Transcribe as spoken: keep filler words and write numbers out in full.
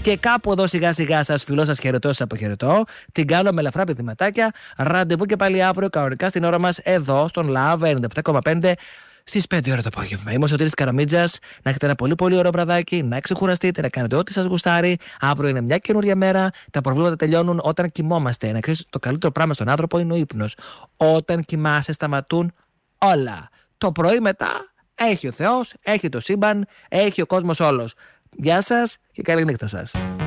Και κάπου εδώ σιγά σιγά σας φιλώ, σας χαιρετώ, σας αποχαιρετώ. Την κάνω με ελαφρά πηδηματάκια. Ραντεβού και πάλι αύριο κανονικά στην ώρα μας εδώ στον Love ενενήντα επτά κόμμα πέντε. Στις πέντε ώρα το απόγευμα. Είμαι ο Σωτήρης Καραμίτζας. Να έχετε ένα πολύ πολύ ωραίο βραδάκι, να ξεκουραστείτε, να κάνετε ό,τι σας γουστάρει. Αύριο είναι μια καινούρια μέρα. Τα προβλήματα τελειώνουν όταν κοιμόμαστε. Να ξέρεις, το καλύτερο πράγμα στον άνθρωπο είναι ο ύπνος. Όταν κοιμάσαι, σταματούν όλα. Το πρωί μετά έχει ο Θεός, έχει το σύμπαν, έχει ο κόσμος όλος. Γεια σας και καλή νύχτα σας.